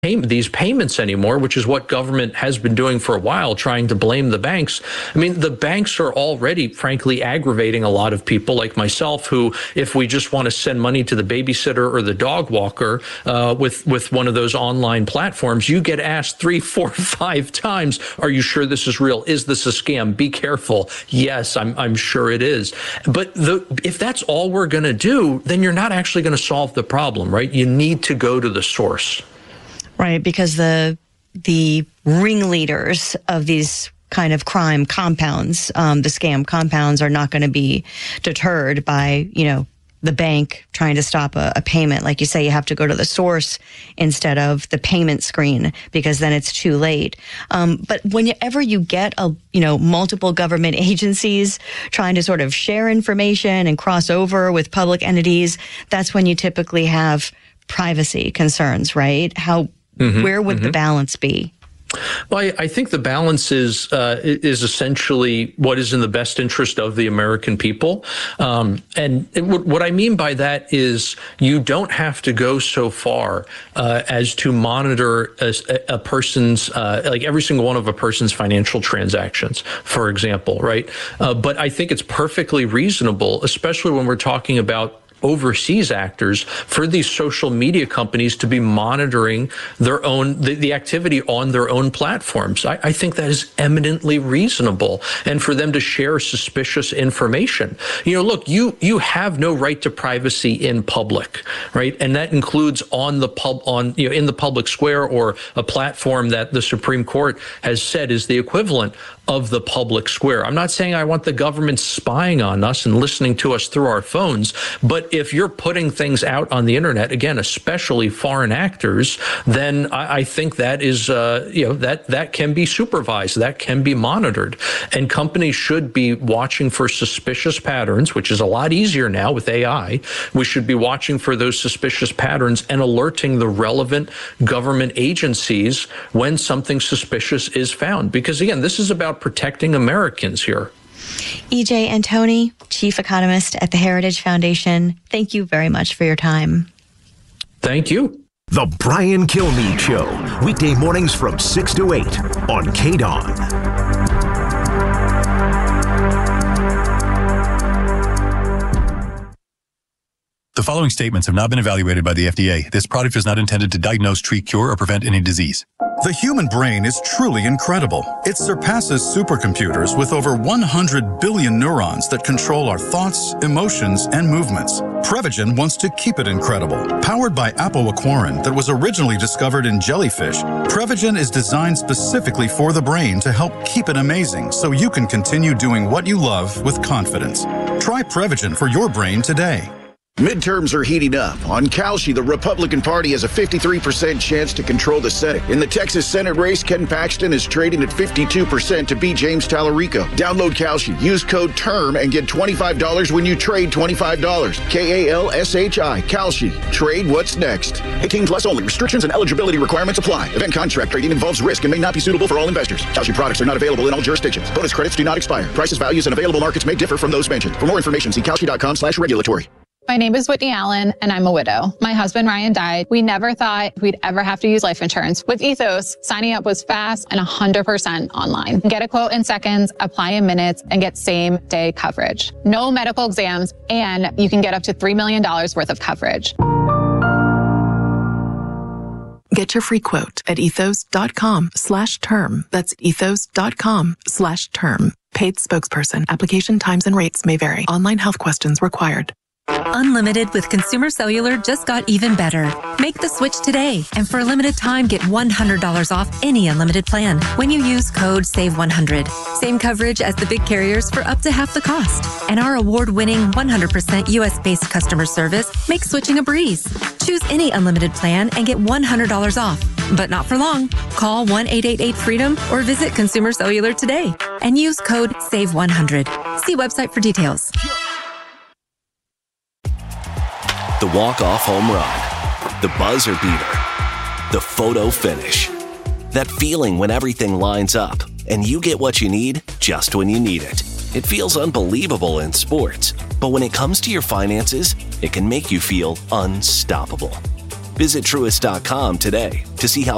these payments anymore, which is what government has been doing for a while, trying to blame the banks. I mean, the banks are already, frankly, aggravating a lot of people like myself who, if we just want to send money to the babysitter or the dog walker with one of those online platforms, you get asked 3, 4, 5 times, are you sure this is real? Is this a scam? Be careful. Yes, I'm sure it is. But if that's all we're going to do, then you're not actually going to solve the problem, right? You need to go to the source. Right, because the ringleaders of these kind of crime compounds, the scam compounds, are not going to be deterred by, the bank trying to stop a payment. Like you say, you have to go to the source instead of the payment screen, because then it's too late. But whenever you get multiple government agencies trying to sort of share information and cross over with public entities, that's when you typically have privacy concerns, right? Where would the balance be? Well, I think the balance is essentially what is in the best interest of the American people. And what I mean by that is you don't have to go so far as to monitor a person's, like every single one of a person's financial transactions, for example, right? But I think it's perfectly reasonable, especially when we're talking about overseas actors, for these social media companies to be monitoring their own, the activity on their own platforms. I think that is eminently reasonable. And for them to share suspicious information. Look, you have no right to privacy in public, right? And that includes in the public square, or a platform that the Supreme Court has said is the equivalent of the public square. I'm not saying I want the government spying on us and listening to us through our phones, but if you're putting things out on the internet, again, especially foreign actors, then I think that is, that can be supervised, that can be monitored. And companies should be watching for suspicious patterns, which is a lot easier now with AI. We should be watching for those suspicious patterns and alerting the relevant government agencies when something suspicious is found. Because again, this is about protecting Americans here. E.J. Antoni, Chief Economist at the Heritage Foundation, thank you very much for your time. Thank you. The Brian Kilmeade Show, weekday mornings from 6 to 8 on KDON. The following statements have not been evaluated by the FDA. This product is not intended to diagnose, treat, cure, or prevent any disease. The human brain is truly incredible. It surpasses supercomputers with over 100 billion neurons that control our thoughts, emotions, and movements. Prevagen wants to keep it incredible. Powered by apoaquarin that was originally discovered in jellyfish, Prevagen is designed specifically for the brain to help keep it amazing so you can continue doing what you love with confidence. Try Prevagen for your brain today. Midterms are heating up. On Kalshi, the Republican Party has a 53% chance to control the Senate. In the Texas Senate race, Ken Paxton is trading at 52% to beat James Tallarico. Download Kalshi, use code TERM, and get $25 when you trade $25. KALSHI, Kalshi. Trade what's next. 18 plus only. Restrictions and eligibility requirements apply. Event contract trading involves risk and may not be suitable for all investors. Kalshi products are not available in all jurisdictions. Bonus credits do not expire. Prices, values, and available markets may differ from those mentioned. For more information, see kalshi.com/regulatory. My name is Whitney Allen, and I'm a widow. My husband, Ryan, died. We never thought we'd ever have to use life insurance. With Ethos, signing up was fast and 100% online. Get a quote in seconds, apply in minutes, and get same-day coverage. No medical exams, and you can get up to $3 million worth of coverage. Get your free quote at ethos.com/term. That's ethos.com/term. Paid spokesperson. Application times and rates may vary. Online health questions required. Unlimited with Consumer Cellular just got even better. Make the switch today, and for a limited time, get $100 off any unlimited plan when you use code SAVE100. Same coverage as the big carriers for up to half the cost. And our award-winning 100% U.S.-based customer service makes switching a breeze. Choose any unlimited plan and get $100 off. But not for long. Call 1-888-FREEDOM or visit Consumer Cellular today and use code SAVE100. See website for details. The walk-off home run, the buzzer beater, the photo finish. That feeling when everything lines up and you get what you need just when you need it. It feels unbelievable in sports, but when it comes to your finances, it can make you feel unstoppable. Visit Truist.com today to see how